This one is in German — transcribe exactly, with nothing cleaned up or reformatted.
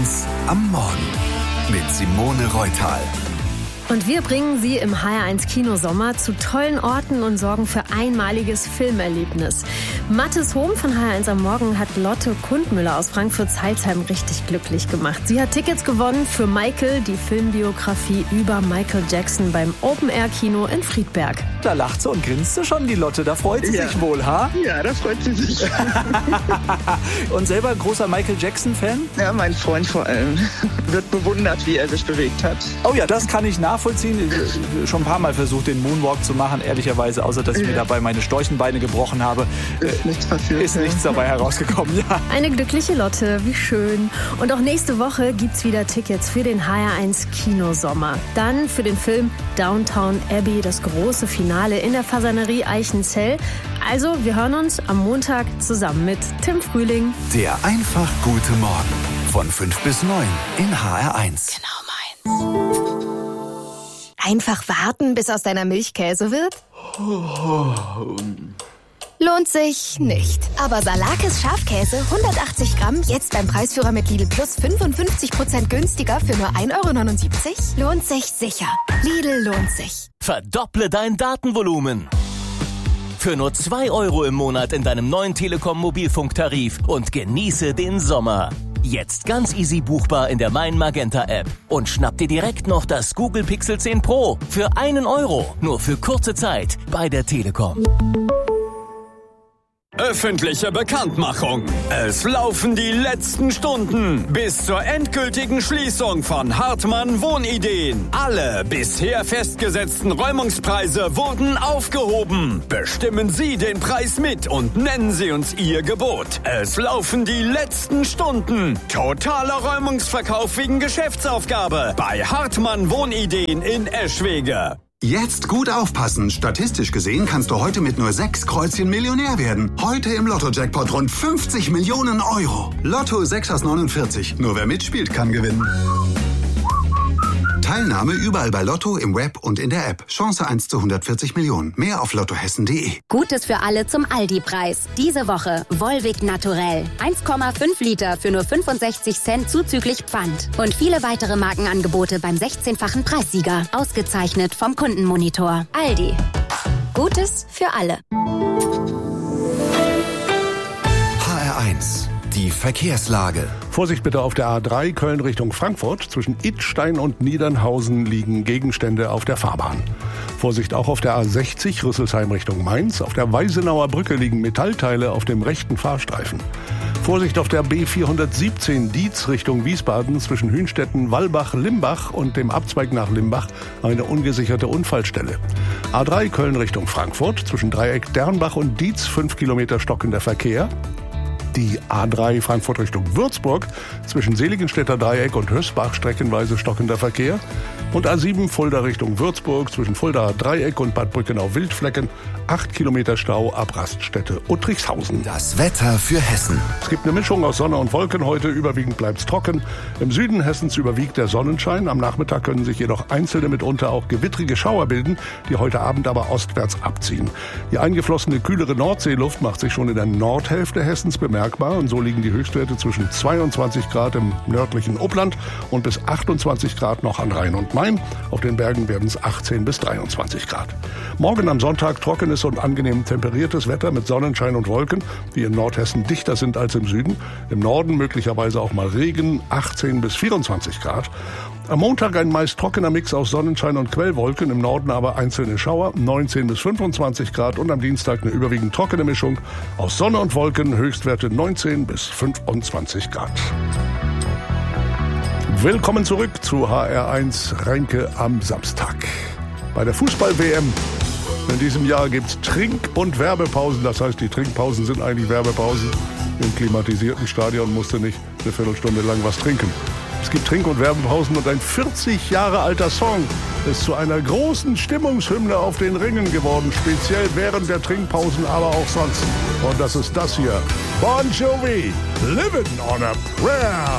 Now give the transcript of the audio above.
eins am Morgen mit Simone Reutal. Und wir bringen Sie im H R eins Kinosommer zu tollen Orten und sorgen für einmaliges Filmerlebnis. Mathis Hohm von H R eins am Morgen hat Lotte Kundmüller aus Frankfurt-Zeilsheim richtig glücklich gemacht. Sie hat Tickets gewonnen für Michael, die Filmbiografie über Michael Jackson beim Open-Air-Kino in Friedberg. Da lacht sie und grinst sie schon, die Lotte. Da freut sie ja. sich wohl, ha? Ja, da freut sie sich. Und selber großer Michael Jackson-Fan? Ja, mein Freund vor allem. Wird bewundert, wie er sich bewegt hat. Oh ja, das kann ich nachvollziehen. Ich schon ein paar Mal versucht, den Moonwalk zu machen, ehrlicherweise, außer dass ich mir dabei meine Storchenbeine gebrochen habe. Ist nichts passiert. Ist nichts dabei herausgekommen, ja. Eine glückliche Lotte, wie schön. Und auch nächste Woche gibt's wieder Tickets für den H R eins Kinosommer. Dann für den Film Downton Abbey, das große Finale in der Fasanerie Eichenzell. Also, wir hören uns am Montag zusammen mit Tim Frühling. Der einfach gute Morgen von fünf bis neun in H R eins. Genau meins. Einfach warten, bis aus deiner Milch Käse wird? Lohnt sich nicht. Aber Salakis Schafkäse hundertachtzig Gramm jetzt beim Preisführer mit Lidl Plus fünfundfünfzig Prozent günstiger für nur ein Euro neunundsiebzig? Lohnt sich sicher. Lidl lohnt sich. Verdopple dein Datenvolumen. Für nur zwei Euro im Monat in deinem neuen Telekom-Mobilfunktarif und genieße den Sommer. Jetzt ganz easy buchbar in der Mein Magenta App. Und schnapp dir direkt noch das Google Pixel zehn Pro für einen Euro. Nur für kurze Zeit bei der Telekom. Öffentliche Bekanntmachung. Es laufen die letzten Stunden bis zur endgültigen Schließung von Hartmann Wohnideen. Alle bisher festgesetzten Räumungspreise wurden aufgehoben. Bestimmen Sie den Preis mit und nennen Sie uns Ihr Gebot. Es laufen die letzten Stunden. Totaler Räumungsverkauf wegen Geschäftsaufgabe bei Hartmann Wohnideen in Eschwege. Jetzt gut aufpassen. Statistisch gesehen kannst du heute mit nur sechs Kreuzchen Millionär werden. Heute im Lotto-Jackpot rund fünfzig Millionen Euro. Lotto sechs aus neunundvierzig. Nur wer mitspielt, kann gewinnen. Teilnahme überall bei Lotto, im Web und in der App. Chance eins zu hundertvierzig Millionen. Mehr auf lottohessen punkt de. Gutes für alle zum Aldi-Preis. Diese Woche Volvic Naturell. eins Komma fünf Liter für nur fünfundsechzig Cent zuzüglich Pfand. Und viele weitere Markenangebote beim sechzehnfachen Preissieger. Ausgezeichnet vom Kundenmonitor. Aldi. Gutes für alle. H R eins. Die Verkehrslage. Vorsicht bitte auf der A drei Köln Richtung Frankfurt. Zwischen Idstein und Niedernhausen liegen Gegenstände auf der Fahrbahn. Vorsicht auch auf der A sechzig Rüsselsheim Richtung Mainz. Auf der Weisenauer Brücke liegen Metallteile auf dem rechten Fahrstreifen. Vorsicht auf der B vierhundertsiebzehn Dietz Richtung Wiesbaden. Zwischen Hünstetten, Wallbach, Limbach und dem Abzweig nach Limbach eine ungesicherte Unfallstelle. A drei Köln Richtung Frankfurt. Zwischen Dreieck Dernbach und Dietz fünf Kilometer stockender Verkehr. Die A drei Frankfurt Richtung Würzburg, zwischen Seligenstädter Dreieck und Hösbach streckenweise stockender Verkehr. Und A sieben Fulda Richtung Würzburg, zwischen Fulda Dreieck und Bad Brückenau-Wildflecken, acht Kilometer Stau ab Raststätte Uttrichshausen. Das Wetter für Hessen. Es gibt eine Mischung aus Sonne und Wolken heute, überwiegend bleibt's trocken. Im Süden Hessens überwiegt der Sonnenschein. Am Nachmittag können sich jedoch einzelne, mitunter auch gewittrige Schauer bilden, die heute Abend aber ostwärts abziehen. Die eingeflossene, kühlere Nordseeluft macht sich schon in der Nordhälfte Hessens bemerkbar und so liegen die Höchstwerte zwischen zweiundzwanzig Grad im nördlichen Upland und bis achtundzwanzig Grad noch an Rhein und Main. Auf den Bergen werden es achtzehn bis dreiundzwanzig Grad. Morgen am Sonntag trockenes und angenehm temperiertes Wetter mit Sonnenschein und Wolken, die in Nordhessen dichter sind als im Süden. Im Norden möglicherweise auch mal Regen, achtzehn bis vierundzwanzig Grad. Am Montag ein meist trockener Mix aus Sonnenschein und Quellwolken, im Norden aber einzelne Schauer, neunzehn bis fünfundzwanzig Grad und am Dienstag eine überwiegend trockene Mischung aus Sonne und Wolken, Höchstwerte neunzehn bis fünfundzwanzig Grad. Willkommen zurück zu H R eins Reinke am Samstag. Bei der Fußball-W M in diesem Jahr gibt's Trink- und Werbepausen. Das heißt, die Trinkpausen sind eigentlich Werbepausen. Im klimatisierten Stadion musste nicht eine Viertelstunde lang was trinken. Es gibt Trink- und Werbepausen und ein vierzig Jahre alter Song ist zu einer großen Stimmungshymne auf den Ringen geworden. Speziell während der Trinkpausen, aber auch sonst. Und das ist das hier. Bon Jovi, Livin' on a Prayer.